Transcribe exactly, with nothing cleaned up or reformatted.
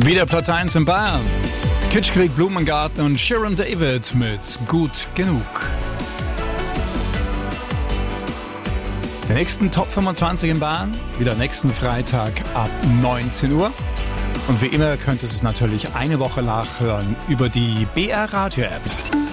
Wieder Platz eins in Bayern. Kitschkrieg, Blumengarten und Sharon David mit Gut genug. Den nächsten Top fünfundzwanzig in Bayern, wieder nächsten Freitag ab neunzehn Uhr. Und wie immer könntest du es natürlich eine Woche nachhören über die B R Radio App.